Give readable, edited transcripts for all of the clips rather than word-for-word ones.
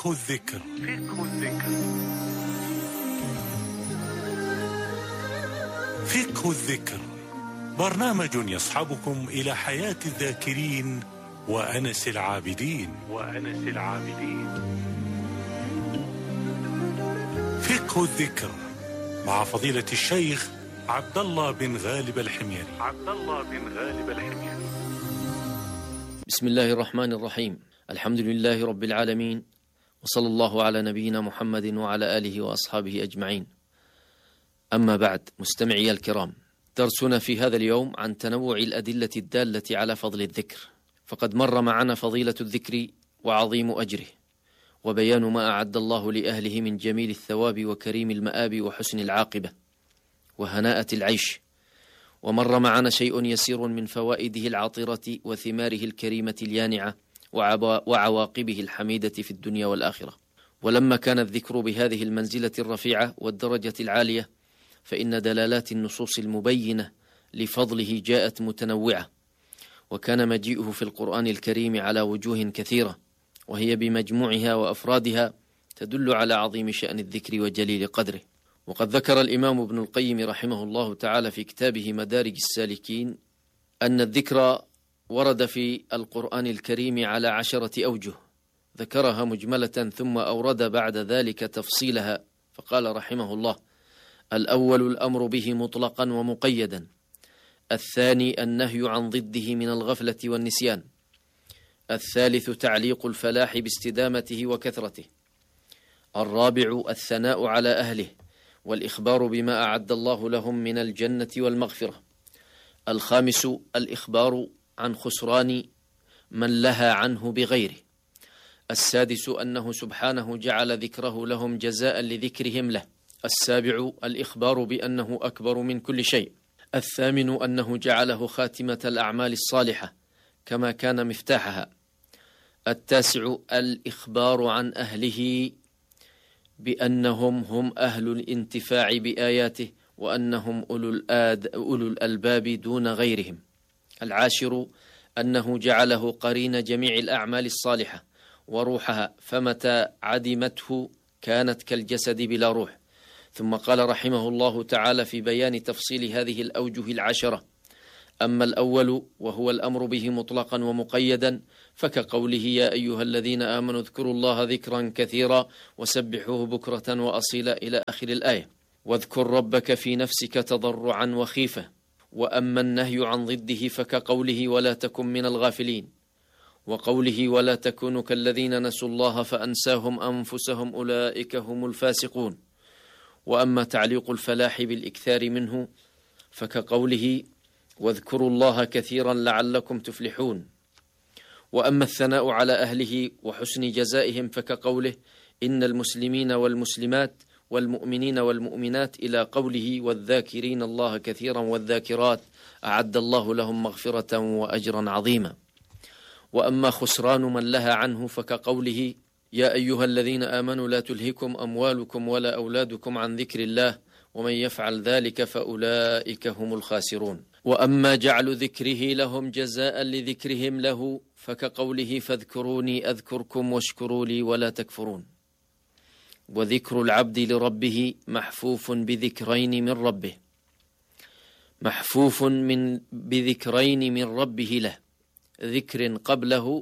فقه الذكر. فقه الذكر برنامج يصحبكم إلى حياة الذاكرين وأنس العابدين. فقه الذكر مع فضيلة الشيخ عبد الله بن غالب الحميري. بسم الله الرحمن الرحيم. الحمد لله رب العالمين، وصلى الله على نبينا محمد وعلى آله وأصحابه أجمعين. أما بعد، مستمعي الكرام، درسنا في هذا اليوم عن تنوع الأدلة الدالة على فضل الذكر. فقد مر معنا فضيلة الذكر وعظيم أجره، وبيان ما أعد الله لأهله من جميل الثواب وكريم المآب وحسن العاقبة وهناءة العيش. ومر معنا شيء يسير من فوائده العطرة وثماره الكريمة اليانعة وعواقبه الحميدة في الدنيا والآخرة. ولما كان الذكر بهذه المنزلة الرفيعة والدرجة العالية، فإن دلالات النصوص المبينة لفضله جاءت متنوعة، وكان مجيئه في القرآن الكريم على وجوه كثيرة، وهي بمجموعها وأفرادها تدل على عظيم شأن الذكر وجليل قدره. وقد ذكر الإمام ابن القيم رحمه الله تعالى في كتابه مدارج السالكين أن الذكر ورد في القرآن الكريم على 10 أوجه، ذكرها مجملة ثم أورد بعد ذلك تفصيلها، فقال رحمه الله: الأول الأمر به مطلقا ومقيدا، الثاني النهي عن ضده من الغفلة والنسيان، الثالث تعليق الفلاح باستدامته وكثرته، الرابع الثناء على أهله والإخبار بما أعد الله لهم من الجنة والمغفرة، الخامس الإخبار عن خسران من لها عنه بغيره، السادس أنه سبحانه جعل ذكره لهم جزاء لذكرهم له، السابع الإخبار بأنه أكبر من كل شيء، الثامن أنه جعله خاتمة الأعمال الصالحة كما كان مفتاحها، التاسع الإخبار عن أهله بأنهم هم أهل الانتفاع بآياته وأنهم أولو الألباب دون غيرهم، العاشر أنه جعله قرين جميع الأعمال الصالحة وروحها، فمتى عدمته كانت كالجسد بلا روح. ثم قال رحمه الله تعالى في بيان تفصيل هذه الأوجه 10: أما الأول وهو الأمر به مطلقا ومقيدا، فكقوله: يا أيها الذين آمنوا اذكروا الله ذكرا كثيرا وسبحوه بكرة وأصيلا إلى آخر الآية، واذكر ربك في نفسك تضرعا وخيفة. وأما النهي عن ضده فكقوله: ولا تكن من الغافلين، وقوله: ولا تكونوا كالذين نسوا الله فأنساهم أنفسهم أولئك هم الفاسقون. وأما تعليق الفلاح بالإكثار منه فكقوله: واذكروا الله كثيرا لعلكم تفلحون. وأما الثناء على أهله وحسن جزائهم فكقوله: إن المسلمين والمسلمات والمؤمنين والمؤمنات إلى قوله: والذاكرين الله كثيرا والذاكرات أعد الله لهم مغفرة وأجرا عظيما. وأما خسران من لها عنه فكقوله: يا أيها الذين آمنوا لا تلهكم أموالكم ولا أولادكم عن ذكر الله ومن يفعل ذلك فأولئك هم الخاسرون. وأما جعل ذكره لهم جزاء لذكرهم له فكقوله: فاذكروني أذكركم واشكروا لي ولا تكفرون. وذكر العبد لربه محفوف بذكرين من ربه، محفوف بذكرين من ربه له، ذكر قبله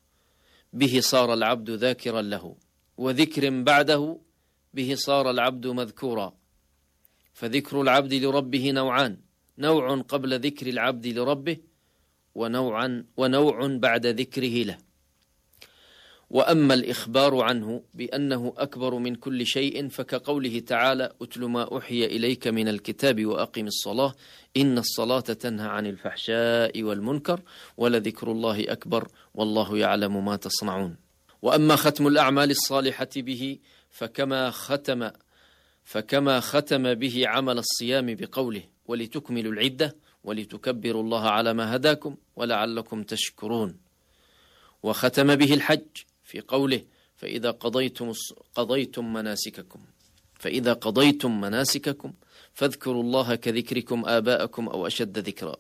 به صار العبد ذاكرا له، وذكر بعده به صار العبد مذكورا. فذكر العبد لربه نوعان: نوع قبل ذكر العبد لربه، ونوع بعد ذكره له. وأما الإخبار عنه بأنه أكبر من كل شيء فكقوله تعالى: أتل ما أوحي إليك من الكتاب وأقم الصلاة إن الصلاة تنهى عن الفحشاء والمنكر ولذكر الله أكبر والله يعلم ما تصنعون. وأما ختم الأعمال الصالحة به فكما ختم به عمل الصيام بقوله: ولتكملوا العدة ولتكبروا الله على ما هداكم ولعلكم تشكرون. وختم به الحج في قوله: فإذا قضيتم مناسككم فاذكروا الله كذكركم آباءكم أو أشد ذكرا.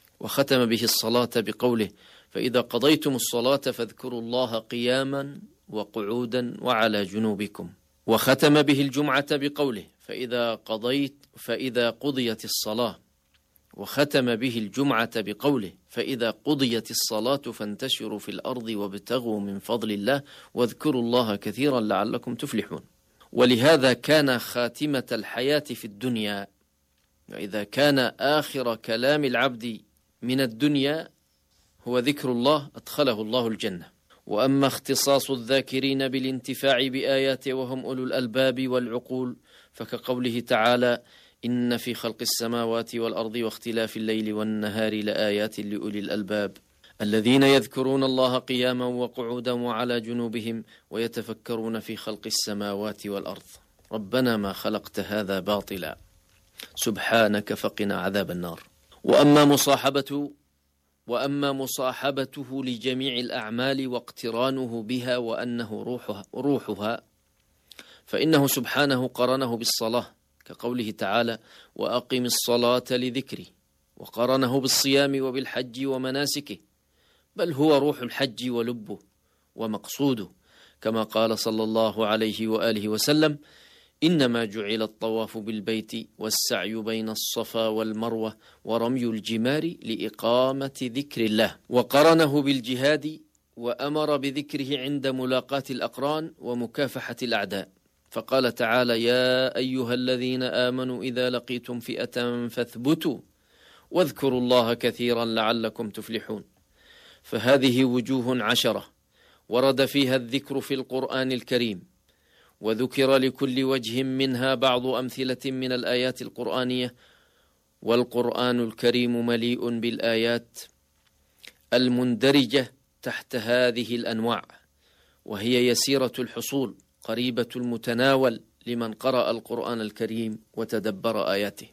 وختم به الصلاة بقوله: فإذا قضيتم الصلاة فاذكروا الله قياما وقعودا وعلى جنوبكم. وختم به الجمعة بقوله فإذا قضيت الصلاة، وختم به الجمعة بقوله فإذا قضيت الصلاة فانتشروا في الأرض وابتغوا من فضل الله واذكروا الله كثيرا لعلكم تفلحون. ولهذا كان خاتمة الحياة في الدنيا، وإذا كان آخر كلام العبد من الدنيا هو ذكر الله أدخله الله الجنة. وأما اختصاص الذاكرين بالانتفاع بآياته وهم أولو الألباب والعقول فكقوله تعالى إن في خلق السماوات والأرض واختلاف الليل والنهار لآيات لأولي الألباب الذين يذكرون الله قياما وقعودا وعلى جنوبهم ويتفكرون في خلق السماوات والأرض ربنا ما خلقت هذا باطلا سبحانك فقنا عذاب النار. وأما مصاحبته لجميع الأعمال واقترانه بها وأنه روحها فإنه سبحانه قرنه بالصلاة كقوله تعالى وأقم الصلاة لذكري، وقرنه بالصيام وبالحج ومناسكه، بل هو روح الحج ولبه ومقصوده، كما قال صلى الله عليه وآله وسلم إنما جعل الطواف بالبيت والسعي بين الصفا والمروة ورمي الجمار لإقامة ذكر الله. وقرنه بالجهاد وأمر بذكره عند ملاقاة الأقران ومكافحة الأعداء، فقال تعالى يا أيها الذين آمنوا إذا لقيتم فئة فاثبتوا واذكروا الله كثيرا لعلكم تفلحون. فهذه وجوه 10 ورد فيها الذكر في القرآن الكريم، وذكر لكل وجه منها بعض أمثلة من الآيات القرآنية، والقرآن الكريم مليء بالآيات المندرجة تحت هذه الأنواع، وهي يسيرة الحصول قريبة المتناول لمن قرأ القرآن الكريم وتدبر آياته.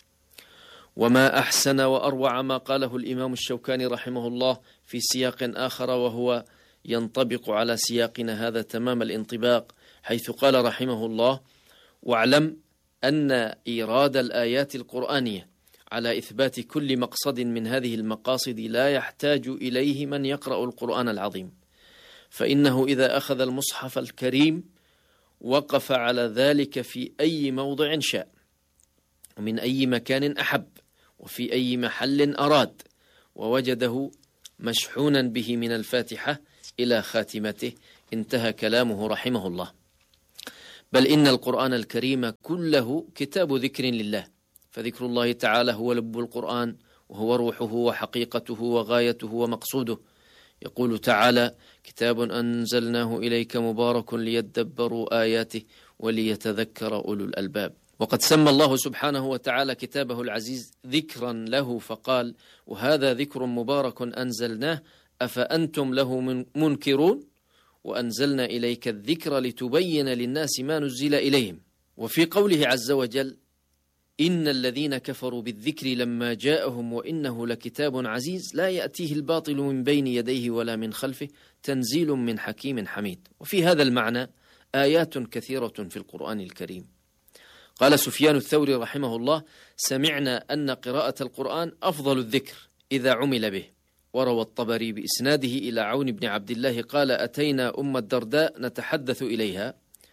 وما أحسن وأروع ما قاله الإمام الشوكاني رحمه الله في سياق آخر وهو ينطبق على سياقنا هذا تمام الانطباق، حيث قال رحمه الله واعلم أن إيراد الآيات القرآنية على إثبات كل مقصد من هذه المقاصد لا يحتاج إليه من يقرأ القرآن العظيم، فإنه إذا أخذ المصحف الكريم وقف على ذلك في أي موضع شاء ومن أي مكان أحب وفي أي محل أراد، ووجده مشحونا به من الفاتحة إلى خاتمته. انتهى كلامه رحمه الله. بل إن القرآن الكريم كله كتاب ذكر لله، فذكر الله تعالى هو لب القرآن وهو روحه وحقيقته وغايته ومقصوده. يقول تعالى كتاب أنزلناه إليك مبارك ليدبروا آياته وليتذكر أولو الألباب. وقد سمى الله سبحانه وتعالى كتابه العزيز ذكرا له فقال وهذا ذكر مبارك أنزلناه أفأنتم له منكرون وأنزلنا إليك الذكر لتبين للناس ما نزل إليهم. وفي قوله عز وجل إن الذين كفروا بالذكر لما جاءهم وإنه لكتاب عزيز لا يأتيه الباطل من بين يديه ولا من خلفه تنزيل من حكيم حميد. وفي هذا المعنى آيات كثيرة في القرآن الكريم. قال سفيان الثوري رحمه الله سمعنا أن قراءة القرآن أفضل الذكر إذا عمل به. وروى الطبري بإسناده إلى عون بن عبد الله قال أتينا أم الدرداء نتحدث إليها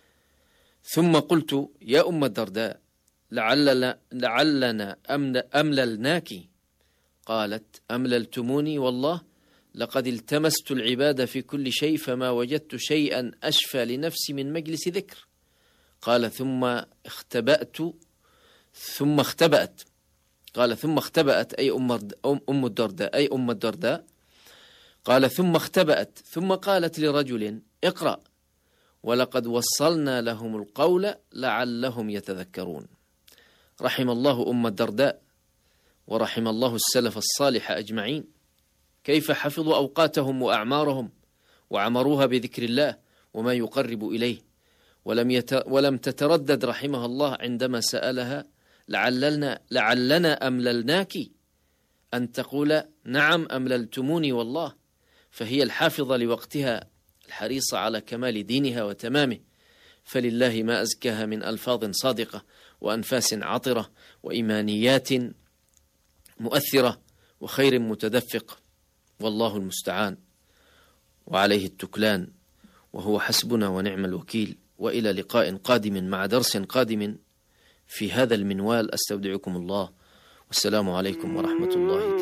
ثم قلت يا أم الدرداء لعلنا أمللناك، قالت أمللتموني والله لقد التمست العبادة في كل شيء فما وجدت شيئا أشفى لنفسي من مجلس ذكر. قال ثم اختبأت قال ثم اختبأت أي أم الدرداء قال ثم اختبأت ثم قالت لرجل اقرأ ولقد وصلنا لهم القول لعلهم يتذكرون. رحم الله أم الدرداء ورحم الله السلف الصالح أجمعين، كيف حفظوا أوقاتهم وأعمارهم وعمروها بذكر الله وما يقرب إليه، ولم تتردد رحمها الله عندما سألها لعلنا أمللناك أن تقول نعم أمللتموني والله، فهي الحافظة لوقتها الحريصة على كمال دينها وتمامه، فلله ما أزكاها من ألفاظ صادقة وأنفاس عطرة وإيمانيات مؤثرة وخير متدفق، والله المستعان وعليه التكلان. وهو حسبنا ونعم الوكيل، وإلى لقاء قادم مع درس قادم في هذا المنوال. أستودعكم الله، والسلام عليكم ورحمة الله تعالى.